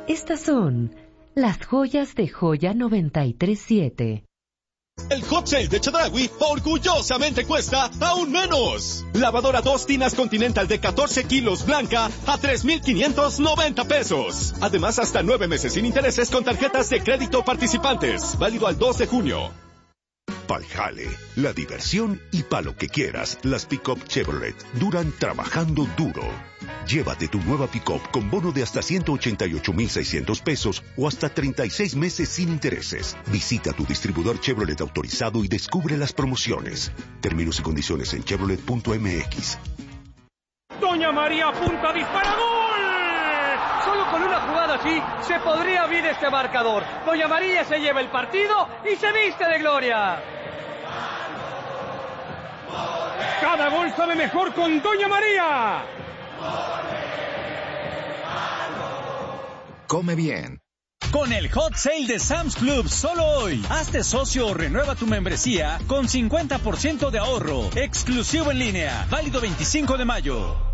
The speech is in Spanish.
Estas son las joyas de Joya 93.7. El hot sale de Chedraui orgullosamente cuesta aún menos. Lavadora 2 tinas Continental de 14 kilos blanca a 3,590 pesos. Además, hasta 9 meses sin intereses con tarjetas de crédito participantes. Válido al 2 de junio. Pa'l jale, la diversión y pa' lo que quieras, las pick-up Chevrolet duran trabajando duro. Llévate tu nueva pick-up con bono de hasta 188,600 pesos o hasta 36 meses sin intereses. Visita tu distribuidor Chevrolet autorizado y descubre las promociones. Términos y condiciones en chevrolet.mx. Doña María apunta, dispara, ¡gol! Solo con una jugada así se podría abrir este marcador. Doña María se lleva el partido y se viste de gloria. Cada gol sabe mejor con Doña María. Come bien. Con el hot sale de Sam's Club solo hoy. Hazte socio o renueva tu membresía con 50% de ahorro. Exclusivo en línea. Válido 25 de mayo.